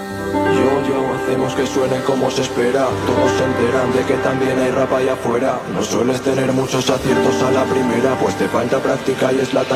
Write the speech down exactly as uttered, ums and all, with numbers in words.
Yo, yo, hacemos que suene como se espera. Todos se enteran de que también hay rap allá afuera. No sueles tener muchos aciertos a la primera, pues te falta práctica y es la